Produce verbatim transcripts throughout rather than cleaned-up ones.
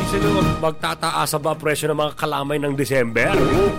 Sino magtataas ba presyo ng mga kalamay ng December?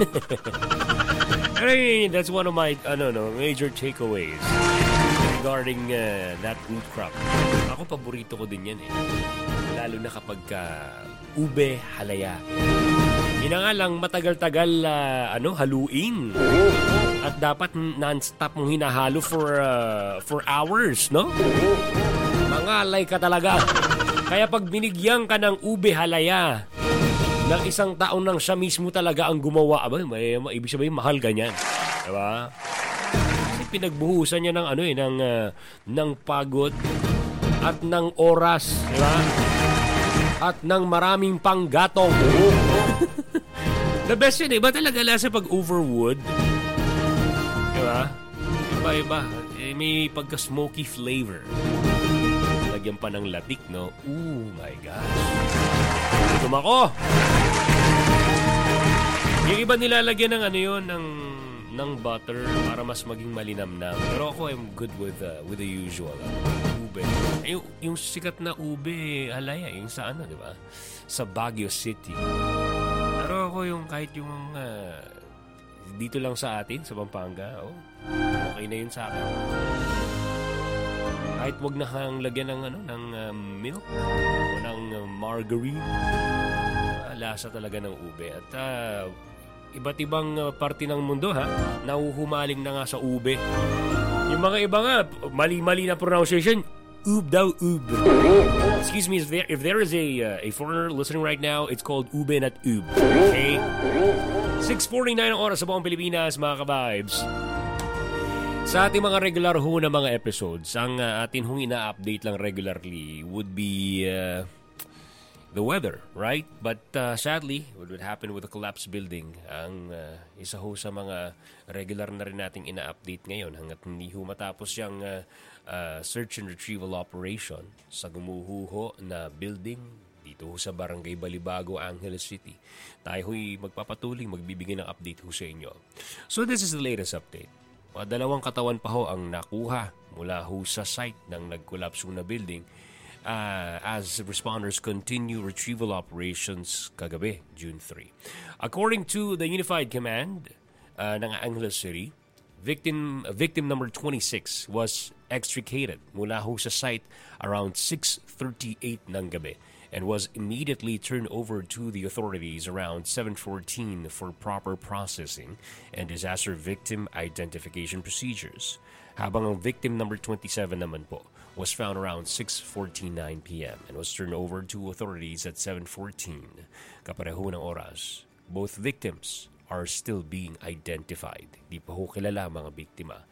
Anyway, that's one of my ano, no, major takeaways regarding uh, that root crop. Ako, paborito ko din yan eh. Lalo na kapag uh, ube halaya. Yun nga lang, matagal-tagal uh, ano, haluin. At dapat non-stop mong hinahalo for uh, for hours, no? Mangalay ka talaga. Kaya pag binigyan ka ng ube halaya ng isang taon nang siya mismo talaga ang gumawa, abay, may, may, ibig sabihin mahal ganyan. Diba? Kasi pinagbuhusan niya ng ano eh, ng, uh, ng pagod at ng oras, diba? At ng maraming panggatong. The best yun, iba talaga lasa pag overwood. Diba? Iba-iba. Eh, may pagka-smoky flavor. Lagyan pa ng latik, no? Oh my gosh. Gutom ako. Yung iba nilalagyan ng ano yun, ng, ng butter para mas maging malinamnam. Pero ako, I'm good with uh, with the usual. Uh, ube. Yung, yung sikat na ube, halaya, yung sa ano, di ba? Sa Baguio City. Pero ako yung kahit yung uh, dito lang sa atin, sa Pampanga, oh, okay na yun sa akin. Kahit wag na kang lagyan ng ano, ng uh, milk o ng uh, margarine. Uh, lasa talaga ng ube. At uh, iba't ibang uh, parte ng mundo, ha, nahuhumaling na nga sa ube. Yung mga iba nga, mali-mali na pronunciation, ube daw, ube. Excuse me, if there, if there is a uh, a foreigner listening right now, it's called ube, not ube. Okay? six forty-nine ang oras sa buong Pilipinas, mga ka-vibes. Sa ating mga regular ho na mga episodes, ang uh, atin hong ina-update lang regularly would be uh, the weather, right? But uh, sadly, what would happen with the collapsed building, ang uh, isa ho sa mga regular na rin nating ina-update ngayon hanggat hindi ho matapos yung uh, uh, search and retrieval operation sa gumuho ho na building dito ho sa Barangay Balibago, Angeles City. Tayo ho'y magpapatuloy, magbibigay ng update ho sa inyo. So this is the latest update. Mga dalawang katawan pa ho ang nakuha mula ho sa site ng nagkolapso na building uh, as responders continue retrieval operations kagabi, June third. According to the Unified Command uh, ng Angeles City, victim victim number twenty-six was extricated mula ho sa site around six thirty-eight ng gabi and was immediately turned over to the authorities around seven fourteen for proper processing and disaster victim identification procedures. Habang ang victim number twenty-seven naman po was found around six forty-nine p.m. and was turned over to authorities at seven fourteen. Kapareho ng oras. Both victims are still being identified. Di pa ho kilala mga biktima.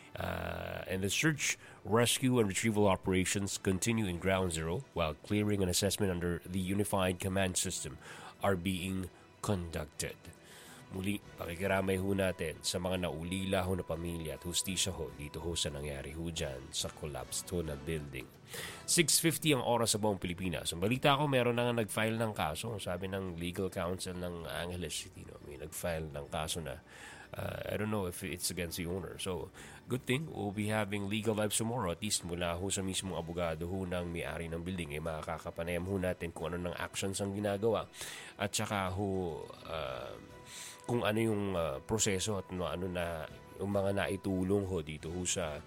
Uh, and the search, rescue, and retrieval operations continue in Ground Zero while clearing and assessment under the Unified Command System are being conducted. Muli, pakikiramay ho natin sa mga naulila ho na pamilya at hustisya ho dito ho sa nangyari ho dyan sa collapsed ho na building. six fifty ang oras sa buong Pilipinas. Ang balita ko, meron na nga nag-file ng kaso. Sabi ng legal counsel ng Angeles City, no? May nag-file ng kaso na Uh, I don't know if it's against the owner. So, good thing, we'll be having legal lives tomorrow. At least mula ho sa mismong abogado ho ng may-ari ng building, eh, makakapanayam ho natin kung ano ng actions ang ginagawa. At saka ho, uh, kung ano yung uh, proseso at ano, ano na, yung mga naitulong ho dito ho sa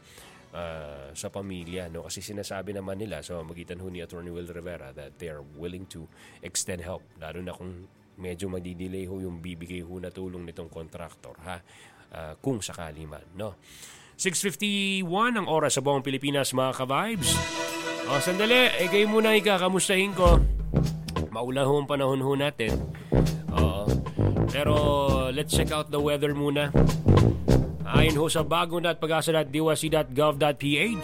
uh, sa pamilya. No? Kasi sinasabi naman nila sa magitan ho ni Attorney Will Rivera that they are willing to extend help. Lalo na kung medyo madidelay ho yung bibigay ho na tulong nitong contractor, ha? Uh, kung sakali man, no? six fifty-one ang oras sa buong Pilipinas, mga ka-vibes. O, sandali. Eh, kayo muna ikakamustahin ko. Maula ho ang panahon ho natin. Oo. Pero, let's check out the weather muna. Ayon ho sa bago na at pag-asa dot d o s c dot gov dot p h.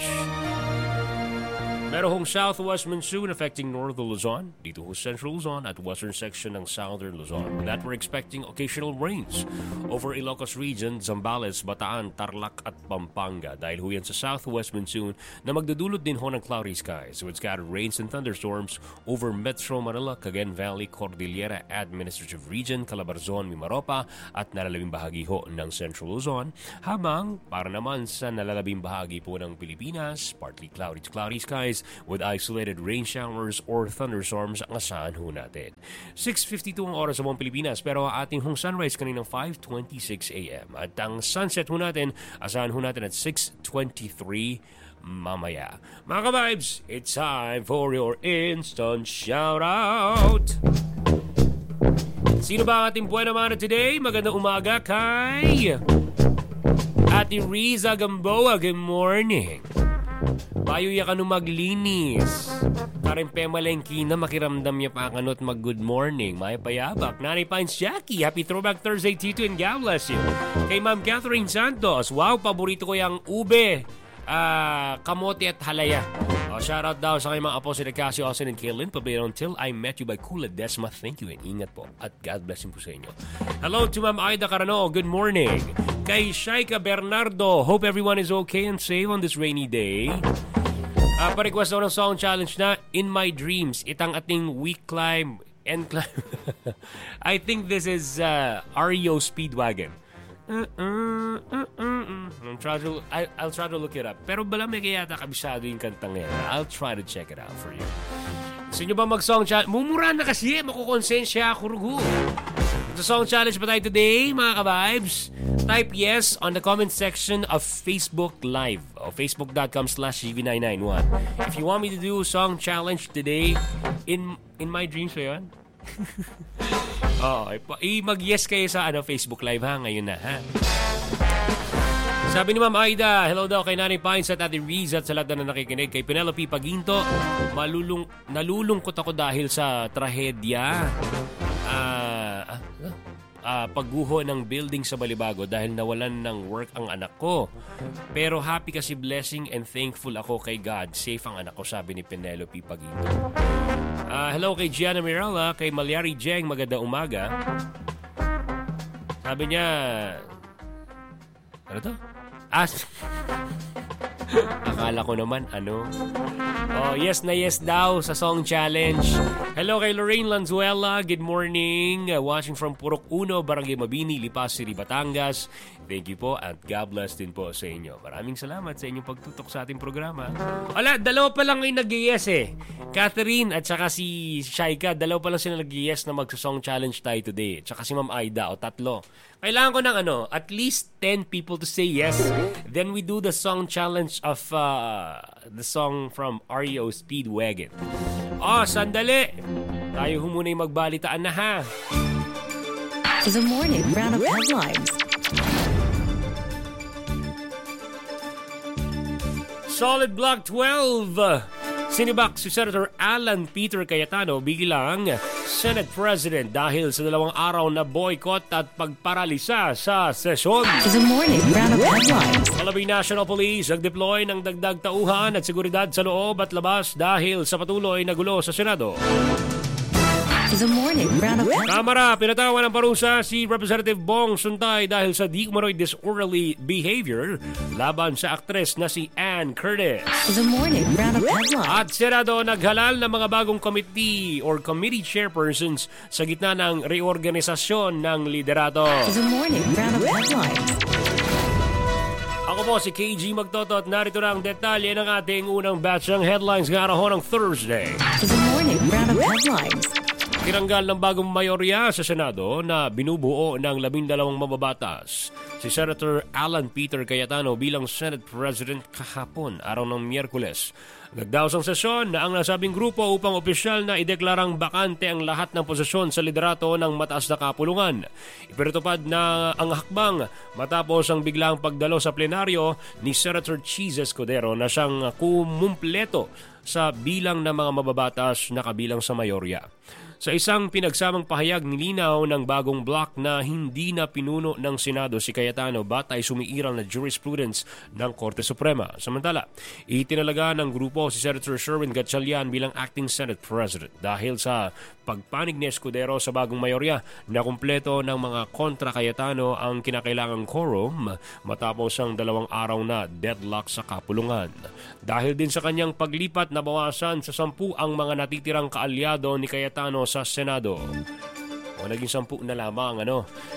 Merong southwest monsoon affecting northern Luzon, dito ho central Luzon at western section ng southern Luzon. That we're expecting occasional rains over Ilocos region, Zambales, Bataan, Tarlac at Pampanga. Dahil ho yan sa southwest monsoon na magdudulot din ho ng cloudy skies with scattered rains and thunderstorms over Metro Manila, Cagayan Valley, Cordillera Administrative Region, Calabarzon, Mimaropa at nalalabing bahagi ho ng central Luzon. Habang para naman sa nalalabing bahagi po ng Pilipinas, partly cloudy to cloudy skies with isolated rain showers or thunderstorms ang asahan ho natin. six fifty-two ang oras sa buong Pilipinas, pero ating hong sunrise kaninang five twenty-six a.m. At ang sunset ho natin, asahan ho natin at six twenty-three mamaya. Mga ka-vibes, it's time for your instant shoutout! Sino ba ang ating buwan naman today? Magandang umaga kay Ate Riza Gamboa. Good morning. Bayo ya kanu maglinis. Karin pemalengki na makiramdam niya pa kanot mag good morning. May payabak. Nanay Pines Jackie. Happy Throwback Thursday Tito and God bless you. Kay Ma'am Catherine Santos. Wow, paborito ko yung ube. Uh, kamote at halaya. Oh, shoutout daw sa kay mga apo si Cassie, Austin, and Kaylin. Pabili Until I Met You by Kula Desma. Thank you and ingat po. At God bless po sa inyo. Hello to Ma'am Aida Carano. Good morning. Kay Shaika Bernardo. Hope everyone is okay and safe on this rainy day. Uh, pa-request daw ng song challenge na In My Dreams. Itang ating week climb and climb. I think this is uh, R E O Speedwagon. Uh, uh, uh, uh, uh. I'll try to I, I'll try to look it up. Pero bala may kaya yata kabisado yung kantang yan. I'll try to check it out for you. Gusto nyo ba mag-song challenge? Mumura na kasi. Makukonsensya ako rugo. Sa song challenge pa tayo today, mga ka-vibes? Type yes on the comment section of Facebook Live o facebook.com slash G V nine ninety-one. If you want me to do a song challenge today, in in my dreams ba yun? Oo, i-mag-yes kayo sa ano, Facebook Live ha, ngayon na ha. Sabi ni Ma'am Aida, hello daw kay Nanay Pines at Ate Riz at sa lahat na nakikinig. Kay Penelope Paginto, malulung, nalulungkot ako dahil sa trahedya. Ah... Uh, uh, Uh, pagguho ng building sa Balibago dahil nawalan ng work ang anak ko. Pero happy kasi blessing and thankful ako kay God. Safe ang anak ko, sabi ni Penelope Paginto. Uh, hello kay Gianna Mirella, kay Malyari Jeng, magandang umaga. Sabi niya, ano to? As... Akala ko naman, ano? Oh, yes na yes daw sa song challenge. Hello kay Lorraine Lanzuela. Good morning. Uh, watching from Purok Uno, Barangay Mabini, Lipas City, Batangas. Thank you po at God bless din po sa inyo. Maraming salamat sa inyong pagtutok sa ating programa. Ala, dalawa pa lang yung nag-yes eh. Catherine at saka si Shaika, dalawa pa lang sila nag-yes na mag-song challenge tayo today. Tsaka si Ma'am Aida, o tatlo. Kailangan ko ng ano, at least ten people to say yes. Then we do the song challenge of uh, the song from R E O Speedwagon. Oh, sandali. Tayo muna yung magbalitaan na ha. The morning round of headlines. Solid Block twelve. Sinibak si Senator Alan Peter Cayetano bilang Senate President dahil sa dalawang araw na boycott at pagparalisa sa sesyon. The morning round of headlines. Philippine National Police nag-deploy ng dagdag tauhan at seguridad sa loob at labas dahil sa patuloy na gulo sa Senado. The morning round of headlines. Kamara, pinatawan ng parusa si Representative Bong Suntay dahil sa di umano'y disorderly behavior laban sa aktres na si Ann Curtis. The morning round of headlines. At Senado naghalal ng mga bagong committee or committee chairpersons sa gitna ng reorganisasyon ng liderato. The morning round of headlines. Ako po si K G Magtoto at narito na ang detalye ng ating unang batch ng headlines ng araw ng Thursday. The morning round of headlines. Tinanggal ng bagong mayorya sa Senado na binubuo ng labindalawang mababatas si Senator Alan Peter Cayetano bilang Senate President kahapon, araw ng Miyerkules. Nagdaos ang sesyon na ang nasabing grupo upang opisyal na ideklarang bakante ang lahat ng posisyon sa liderato ng mataas na kapulungan. Ipinatupad na ang hakbang matapos ang biglang pagdalo sa plenaryo ni Senator Cheese Escudero na siyang kumumpleto sa bilang ng mga mababatas na kabilang sa mayorya. Sa isang pinagsamang pahayag, nilinaw ng bagong block na hindi na pinuno ng Senado si Cayetano batay sumiiral na jurisprudence ng Korte Suprema. Samantala, itinalaga ng grupo si Senator Sherwin Gatchalian bilang acting Senate President dahil sa pagpanig ni Escudero sa bagong mayorya na kumpleto ng mga kontra Cayetano ang kinakailangang quorum matapos ang dalawang araw na deadlock sa kapulungan. Dahil din sa kanyang paglipat, nabawasan sa sampu ang mga natitirang kaalyado ni Cayetano sa Senado. O naging sampu na lamang ano.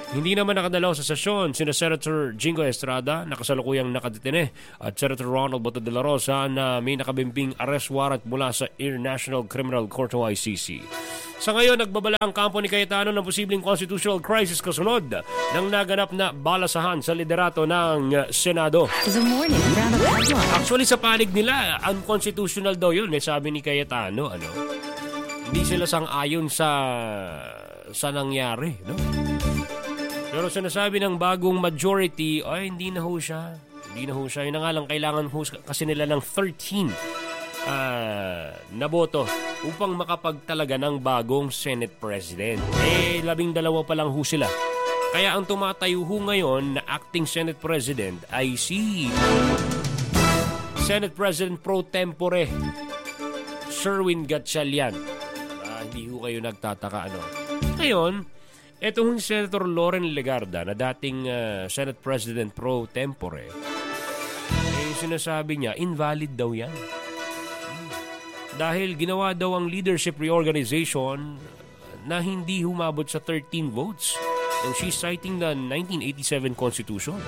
Hindi naman nakadalaw sa sesyon sina Senator Jingo Estrada na kasalukuyang nakadetine at Senator Ronald Bato de la Rosa na may nakabimbing arrest warrant mula sa International Criminal Court o I C C. Sa ngayon, nagbabala ang kampo ni Cayetano ng posibleng constitutional crisis kasunod ng naganap na balasahan sa liderato ng Senado. The morning round of headlines. Actually, sa panig nila, unconstitutional daw yun. May sabi ni Cayetano, ano? Hindi sila sang-ayon sa sa nangyari, no? Pero sinasabi ng bagong majority, ay hindi na ho siya. Hindi na ho siya. Yun na nga lang, kailangan ho kasi nila ng thirteen uh, na boto upang makapagtalaga ng bagong Senate President. Eh, labing dalawa pa lang ho sila. Kaya ang tumatayo ho ngayon na acting Senate President ay si Senate President Pro Tempore Sherwin Gatchalian. Ah, hindi ho kayo nagtataka, ano. Ngayon, etong Senator Loren Legarda na dating uh, Senate President Pro Tempore, eh, sinasabi niya, invalid daw yan. Dahil ginawa daw ang leadership reorganization na hindi humabot sa thirteen votes. And she's citing the nineteen eighty-seven Constitution.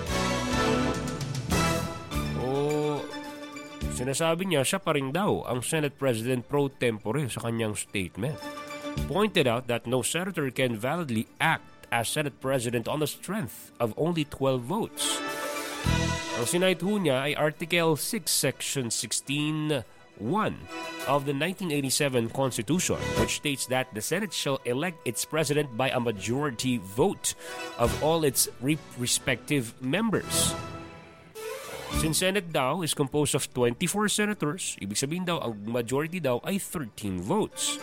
O, sinasabi niya, siya pa rin daw ang Senate President Pro Tempore sa kanyang statement. Pointed out that no senator can validly act as Senate President on the strength of only twelve votes. Ang sinite ho niya ay Article six, Section sixteen one of the nineteen eighty-seven Constitution, which states that the Senate shall elect its president by a majority vote of all its re- respective members. Since Senate daw is composed of twenty-four senators, ibig sabihin daw ang majority daw ay thirteen votes.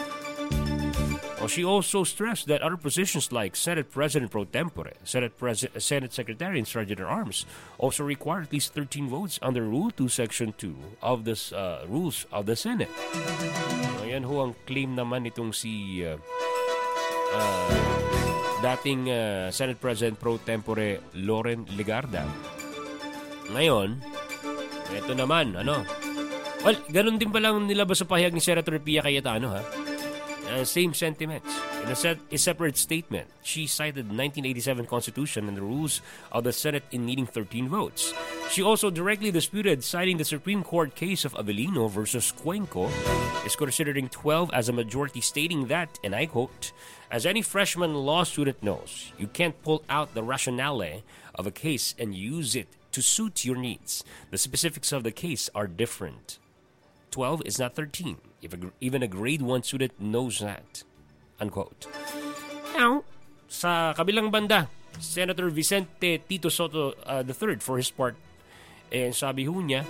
Well, she also stressed that other positions like Senate President Pro Tempore, Senate, Pres- Senate Secretary and Sergeant at Arms also require at least thirteen votes under Rule two, Section two of the uh, Rules of the Senate. Ayan ho ang claim naman itong si uh, uh, dating uh, Senate President Pro Tempore Loren Legarda. Ngayon, ito naman, ano? Well, ganun din pala nilabas sa pahayag ni Senator Pia Cayetano, ha? Uh, same sentiments. In a, set, a separate statement, she cited the nineteen eighty-seven Constitution and the rules of the Senate in needing thirteen votes. She also directly disputed, citing the Supreme Court case of Avellino versus Cuenco, is considering twelve as a majority, stating that, and I quote, "As any freshman law student knows, you can't pull out the rationale of a case and use it to suit your needs. The specifics of the case are different. twelve is not thirteen. If a, even a grade one student knows that." Unquote. Now, sa kabilang banda, Senator Vicente Tito Soto uh, the third for his part, eh, sabi ho niya,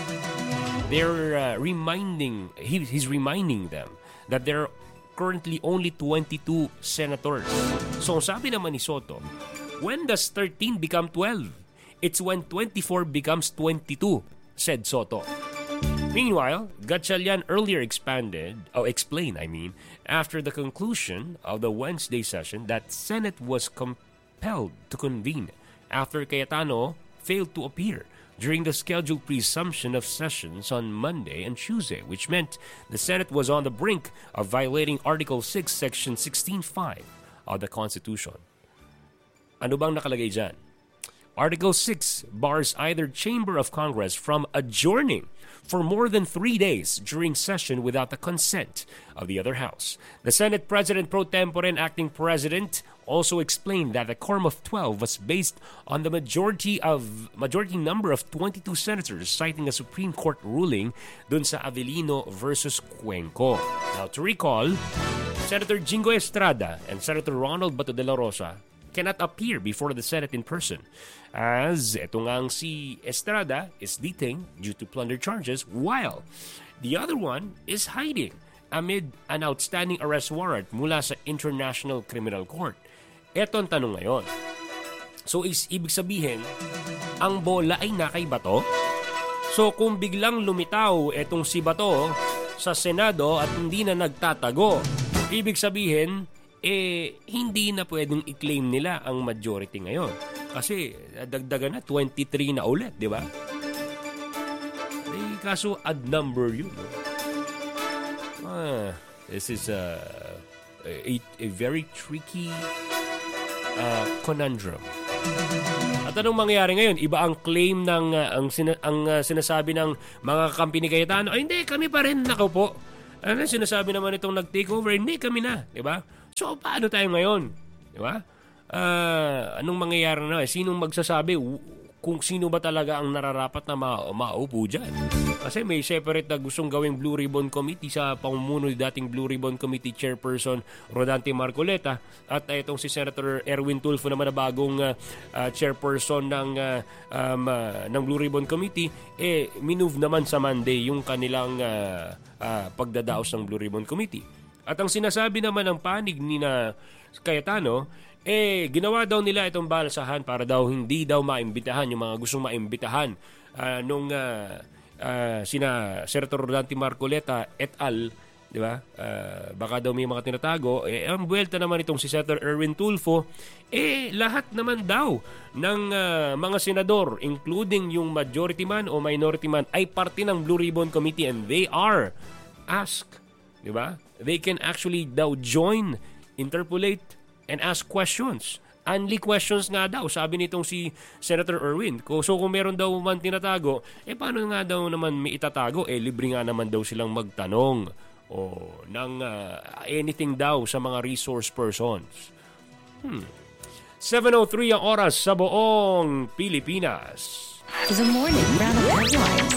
they're uh, reminding, he, he's reminding them that there are currently only twenty-two senators. So, sabi naman ni Soto, when does thirteen become twelve? It's when twenty-four becomes twenty-two, said Soto. Meanwhile, Gatchalian earlier expanded, oh, explained, I mean, after the conclusion of the Wednesday session that Senate was compelled to convene after Cayetano failed to appear during the scheduled resumption of sessions on Monday and Tuesday, which meant the Senate was on the brink of violating Article six, Section sixteen five of the Constitution. Ano bang nakalagay dyan? Article six bars either chamber of Congress from adjourning for more than three days during session without the consent of the other house. The Senate President Pro Tempore and Acting President also explained that the quorum of twelve was based on the majority of majority number of twenty-two senators, citing a Supreme Court ruling dun sa Avellino versus Cuenco. Now, to recall, Senator Jingo Estrada and Senator Ronald Bato de la Rosa cannot appear before the Senate in person, as ito ngang si Estrada is detained due to plunder charges, while the other one is hiding amid an outstanding arrest warrant mula sa International Criminal Court. Ito ang tanong ngayon. So, is, ibig sabihin, ang bola ay nakay Bato? So, kung biglang lumitaw etong si Bato sa Senado at hindi na nagtatago, ibig sabihin, eh, hindi na pwedeng i-claim nila ang majority ngayon. Kasi, dagdagan na, twenty-three na ulit, di ba? Eh, kaso, odd number yun. No? Ah, this is a, a, a very tricky uh, conundrum. At anong mangyayari ngayon? Iba ang claim ng uh, ang, sina, ang uh, sinasabi ng mga kampi ni Cayetano. Ay, hindi, kami pa rin nakaupo. Ano sinasabi naman itong nag-takeover? Hindi, kami na. Diba? So, paano tayo ngayon? Diba? Uh, anong mangyayari na? Sinong magsasabi kung sino ba talaga ang nararapat na ma- maupo dyan? Kasi may separate na gustong gawing Blue Ribbon Committee sa pamumuno ni dating Blue Ribbon Committee Chairperson Rodante Marcoleta at itong si Senator Erwin Tulfo naman na bagong uh, uh, Chairperson ng, uh, um, uh, ng Blue Ribbon Committee, eh, minove naman sa Monday yung kanilang uh, uh, pagdadaos ng Blue Ribbon Committee. At ang sinasabi naman ng panig ni na Cayetano, eh, ginawa daw nila itong balsahan para daw hindi daw maimbitahan yung mga gustong maimbitahan uh, nung uh, uh, sina Senator Rodante Marcoleta et al. Di ba? Uh, baka daw may mga tinatago. Eh, ang buwelta naman itong si Senator Erwin Tulfo, eh, lahat naman daw ng uh, mga senador, including yung majority man o minority man, ay parte ng Blue Ribbon Committee and they are asked. Di ba? They can actually daw join, interpolate, and ask questions. Only questions nga daw, sabi nitong si Senator Erwin. So kung meron daw man tinatago, eh paano nga daw naman may itatago? Eh libre nga naman daw silang magtanong o ng uh, anything daw sa mga resource persons. Hmm. seven oh three ang oras sa buong Pilipinas. The morning roundup headlines.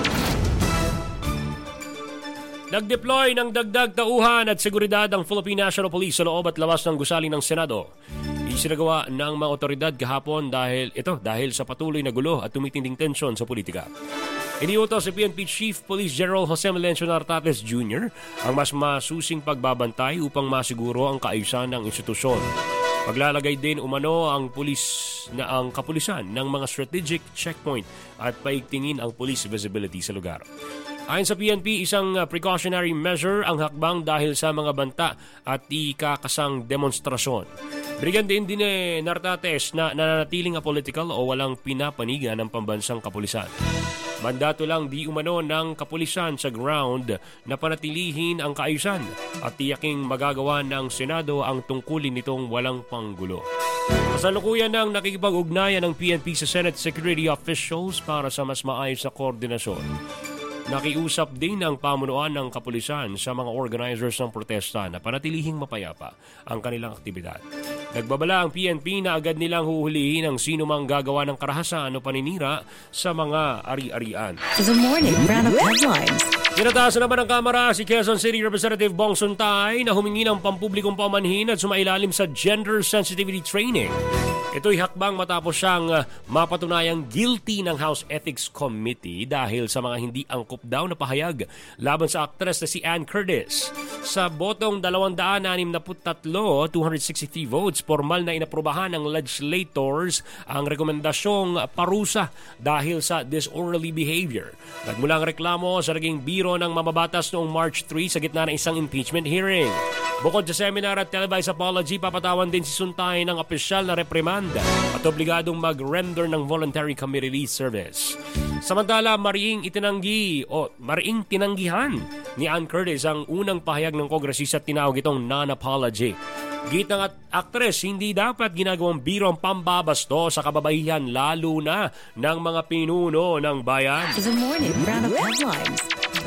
Nag-deploy ng dagdag tauhan at seguridad ang Philippine National Police sa loob at labas ng gusali ng Senado. Isinagawa ng mga otoridad kahapon dahil ito dahil sa patuloy na gulo at tumitinding tensyon sa politika. Iniutos si P N P Chief Police General Jose Melencio Nartates Junior ang mas masusing pagbabantay upang masiguro ang kaayusan ng institusyon. Paglalagay din umano ang pulis na ang kapulisan ng mga strategic checkpoint at paigtingin ang police visibility sa lugar. Ayon sa P N P, isang precautionary measure ang hakbang dahil sa mga banta at ikakasang demonstrasyon. Bigyan din din eh, Nartates na nananatiling apolitical o walang pinapanigan ng pambansang kapulisan. Mandato lang di umano ng kapulisan sa ground na panatilihin ang kaayusan at tiyaking magagawa ng Senado ang tungkulin nitong walang panggulo. Kasalukuyan ng nakikipag-ugnayan ng P N P sa Senate security officials para sa mas maayos na koordinasyon. Nakiusap din ang pamunuan ng kapulisan sa mga organizers ng protesta na panatilihing mapayapa ang kanilang aktibidad. Nagbabala ang P N P na agad nilang huhulihin ang sino mang gagawa ng karahasan o paninira sa mga ari-arian. The morning roundup headlines. Tinataas naman ng Kamara si Quezon City Representative Bong Suntay na humingi ng pampublikong pamanhin at sumailalim sa gender sensitivity training. Ito'y hakbang matapos siyang mapatunayang guilty ng House Ethics Committee dahil sa mga hindi angkop daw na pahayag laban sa aktres na si Ann Curtis. Sa botong two hundred sixty-three, two hundred sixty-three votes, formal na inaprubahan ng legislators ang rekomendasyong parusa dahil sa disorderly behavior. Nagmula ang reklamo sa naging biro ng mababatas noong March third sa gitna ng isang impeachment hearing. Bukod sa seminar at televised apology, papatawan din si Suntay ng opisyal na reprimanda at obligadong mag-render ng voluntary committee release service. Samantala, mariing itinanggi o mariing tinanggihan ni Ann Curtis ang unang pahayag ng kongresista at tinawag itong non-apology. Gitang at aktres, hindi dapat ginagawang biro ang pambabasto sa kababaihan lalo na ng mga pinuno ng bayan. The morning roundup headlines.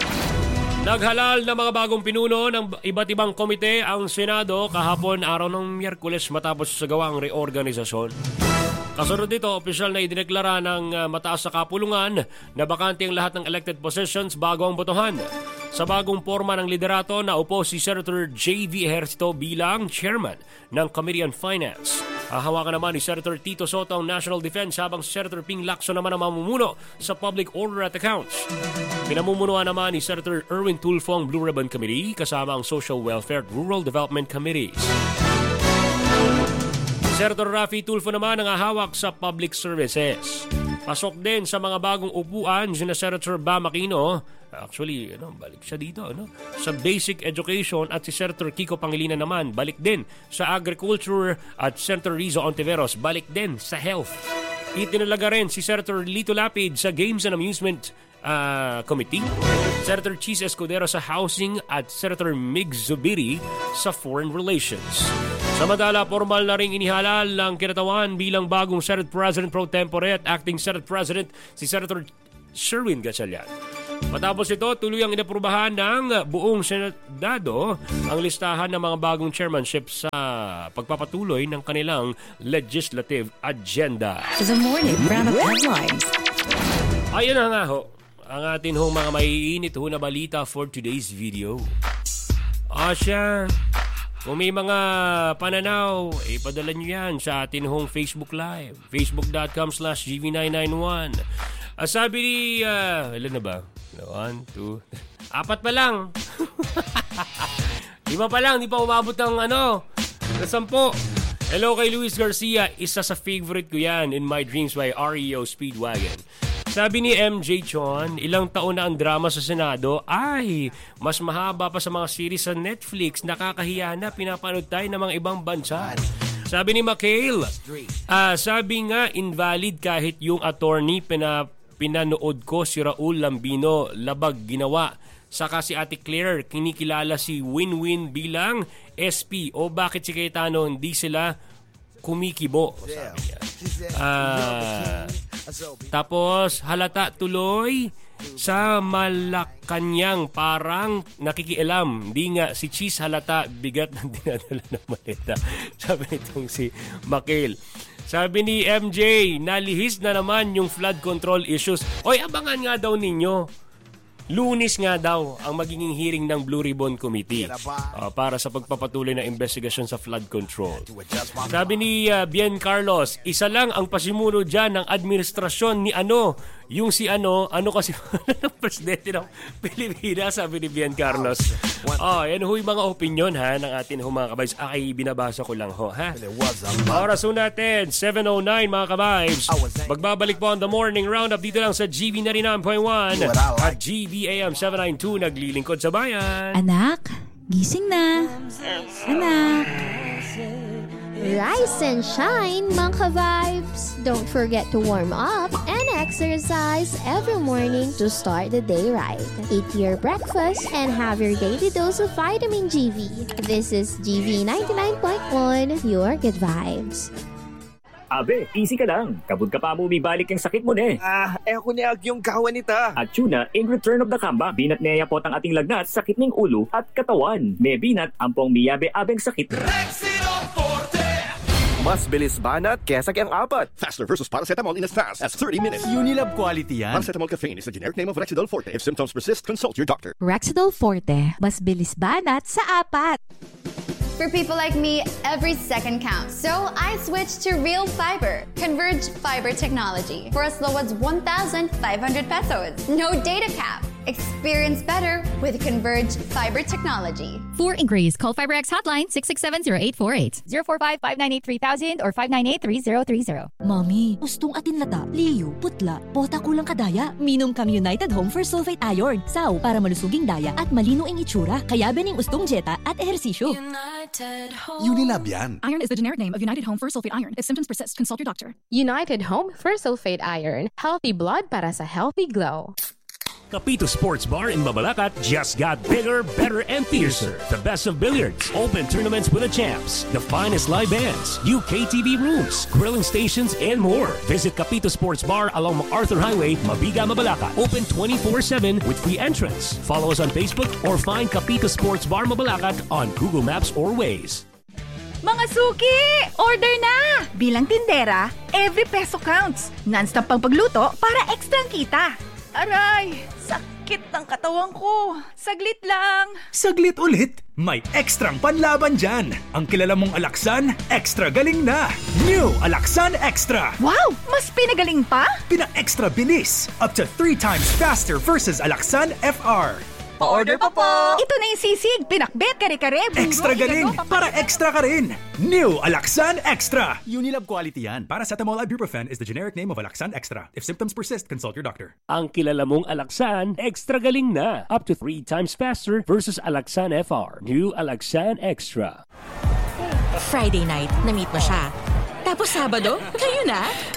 Naghalal na mga bagong pinuno ng iba't ibang komite ang Senado kahapon araw ng Miyerkules matapos sa gawang reorganisasyon. Kasunod dito, opisyal na idineklara ng uh, mataas na kapulungan na bakante ang lahat ng elected positions bago ang botohan. Sa bagong forma ng liderato, naupo si Senator J V Ejercito bilang chairman ng Committee on Finance. Hahawakan naman ni Senator Tito Soto ang National Defense habang si Senator Ping Lacson naman ang mamumuno sa Public Order at Accounts. Pinamumunuan naman ni Senator Erwin Tulfo ang Blue Ribbon Committee kasama ang Social Welfare at Rural Development Committees. Senator Raffy Tulfo naman ang hahawak sa Public Services. Pasok din sa mga bagong upuan sina Senator Bam Aquino, actually, ano, balik siya dito, ano, sa Basic Education at si Senator Kiko Pangilinan naman, balik din sa Agriculture at Senator Rizzo Ontiveros, balik din sa Health. Itinalaga rin si Senator Lito Lapid sa Games and Amusement uh, Committee, Senator Cheese Escudero sa Housing at Senator Mig Zubiri sa Foreign Relations. Samantala, formal na ring inihalal ng kinatawan bilang bagong Senate President Pro Tempore at Acting Senate President si Senator Sherwin Gatchalian. Matapos ito, tuloy ang inaprubahan ng buong Senado ang listahan ng mga bagong chairmanship sa pagpapatuloy ng kanilang legislative agenda. The morning roundup headlines. Ayun na nga ho, ang atin hong mga maiinit ho na balita for today's video. Asya, kung may mga pananaw, ipadala nyo yan sa atin hong Facebook Live. Facebook.com slash GV991. Uh, sabi ni, uh, ilan na ba? One, two, apat pa lang. Lima pa lang, di pa umabot ng ano, na sampo. Hello kay Luis Garcia, isa sa favorite ko yan, In My Dreams by R E O Speedwagon. Sabi ni M J Chon, ilang taon na ang drama sa Senado, ay, mas mahaba pa sa mga series sa Netflix, nakakahiya na pinapanood tayo ng mga ibang bansa. Sabi ni Makail, uh, sabi nga invalid kahit yung attorney pina, pinanood ko si Raul Lambino, labag ginawa. Saka si Ate Claire, kinikilala si Win-Win bilang S P. O bakit si Cayetano hindi sila kumikibo? Sabi niya. Uh, tapos halata tuloy sa Malacanang parang nakikialam. Hindi nga si Cheese halata bigat ng dinadala ng maleta. Sabi nitong si Makail. Sabi ni M J, nalihis na naman yung flood control issues. Oy, abangan nga daw ninyo. Lunes nga daw ang magiging hearing ng Blue Ribbon Committee uh, para sa pagpapatuloy na investigasyon sa flood control. Sabi ni uh, Bien Carlos, isa lang ang pasimuno dyan ng administrasyon ni ano, yung si ano, ano kasi ng presidente ng Pilipinas, sabi ni Bien Carlos. Oh, yan ho yung mga opinion ha ng atin ho mga kabaybs. Ay, binabasa ko lang ho ha. Oras ho natin, seven oh nine mga kabaybs. Magbabalik po ang The Morning Roundup dito lang sa G V ninety-nine point one at G V A M seven ninety-two, naglilingkod sa bayan. Anak, gising na. Anak. Rise and shine, mga ka-vibes! Don't forget to warm up and exercise every morning to start the day right. Eat your breakfast and have your daily dose of vitamin G V. This is G V ninety-nine point one, your good vibes. Abe, easy ka lang. Kabud ka pa mo bibalik yung sakit mo ne. Ah, eh ako niag yung kawan nita. At tuna, in return of the comeback, binat niya po ang ating lagnat, sakit ng ulo at katawan. May binat, ampong miyabe abeng sakit. Rexidol Forte! Mas bilis banat kesa kayang apat. Faster versus paracetamol in as fast as thirty minutes. Unilab quality yan. Paracetamol caffeine is the generic name of Rexidol Forte. If symptoms persist, consult your doctor. Rexidol Forte, mas bilis banat sa apat. For people like me, every second counts. So I switched to Real Fiber, Converge Fiber Technology, for as low as one thousand five hundred pesos. No data cap. Experience better with Converge Fiber Technology. For inquiries, call FiberX hotline six six seven zero eight four eight, zero four five five nine eight three thousand or five nine eight three zero three zero. Mami, gustong atin lata, liyo, putla, bota kulang kadaya. Minom kam United Home for Sulfate Iron. Saw para malusuging daya at malino ang itsura. Kaya bening ustong jeta at ehersisyo. United Home. Unilab yan. Iron is the generic name of United Home for Sulfate Iron. If symptoms persist, consult your doctor. United Home for Sulfate Iron. Healthy blood para sa healthy glow. Capito Sports Bar in Mabalacat just got bigger, better, and fiercer. The best of billiards, open tournaments with the champs, the finest live bands, new K T V rooms, grilling stations, and more. Visit Capito Sports Bar along MacArthur Highway, Mabiga, Mabalacat. Open twenty-four seven with free entrance. Follow us on Facebook or find Capito Sports Bar Mabalacat on Google Maps or Waze. Mga suki! Order na! Bilang tindera, every peso counts. Non-stop pang pagluto para extra kita. Aray! Sakit ng katawan ko. Saglit lang. Saglit ulit? May ekstrang panlaban dyan. Ang kilala mong Alaxan, extra galing na. New Alaxan Extra. Wow! Mas pinagaling pa? Pina-extra bilis. Up to three times faster versus Alaxan F R. Pa-order pa po! Ito na yung sisig, pinakbet, kare-kare, buno, extra galing, igado, para extra ka rin! New Alaxan Extra! Unilab quality yan. Paracetamol Ibuprofen is the generic name of Alaxan Extra. If symptoms persist, consult your doctor. Ang kilala mong Alaxan, extra galing na. Up to three times faster versus Alaxan F R. New Alaxan Extra. Friday night, na-meet mo siya. Tapos Sabado, kayo na?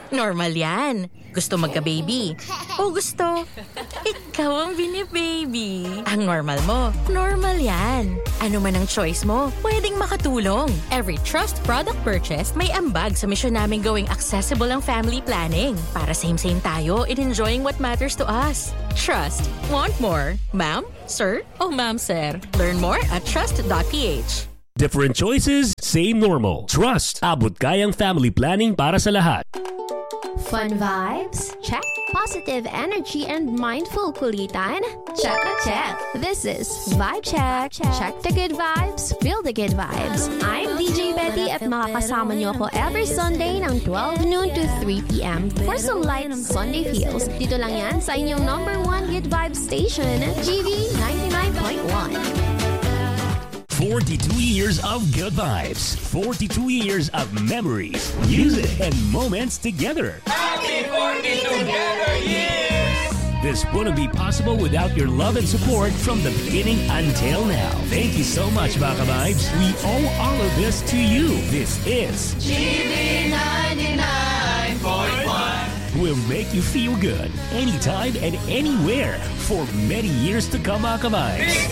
Normal yan. Gusto magka-baby. O gusto, ikaw ang bini-baby. Ang normal mo, normal yan. Ano man ang choice mo, pwedeng makatulong. Every Trust product purchase may ambag sa misyon namin gawing accessible ang family planning. Para same-same tayo in enjoying what matters to us. Trust. Want more? Ma'am? Sir? O ma'am, sir? Learn more at trust dot p h. Different choices, same normal. Trust. Abot kayang family planning para sa lahat. Fun vibes? Check. Positive energy and mindful kulitan? Check na check. This is Vibe Check. Check the good vibes, feel the good vibes. I'm D J Betty at makakasama niyo ako every Sunday ng twelve noon to three p.m. for some light Sunday feels. Dito lang yan sa inyong number one good vibes station, G V ninety-nine point one. forty-two years of good vibes. forty-two years of memories, music, and moments together. Happy forty together years! This wouldn't be possible without your love and support from the beginning until now. Thank you so much, Baka Vibes. We owe all of this to you. This is G V ninety-nine point one. Will make you feel good anytime and anywhere for many years to come, Baka Vibes.